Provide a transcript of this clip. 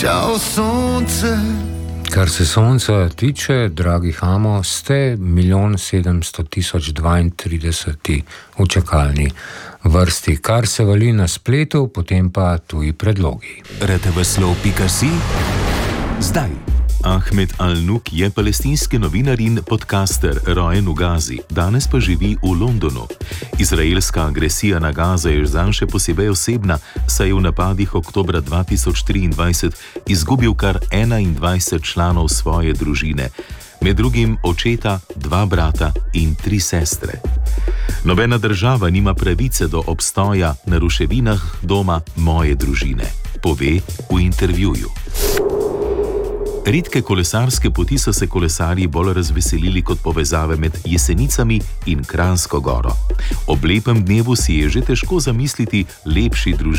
Čau sonce. Kar se sonca tiče, dragi Hamo, ste 1 700 032 v čakalni vrsti. Kar se vali na spletu, potem pa tuji predlogi. rtveslov.si. Zdaj. Ahmed Al-Nuk je palestinski novinar in podcaster, rojen v Gazi, danes pa živi v Londonu. Izraelska agresija na Gazo je zanj še posebej osebna, saj je v napadih oktobra 2023 izgubil kar 21 članov svoje družine, med drugim očeta, 2 brata in 3 sestre. Nobena država nima pravice do obstoja na ruševinah doma moje družine, pove v intervjuju. Redke kolesarske poti so se kolesarji bolj razveselili kot povezave med Jesenicami in Kranjsko goro. Ob lepem dnevu si je že težko zamisliti lepši družini.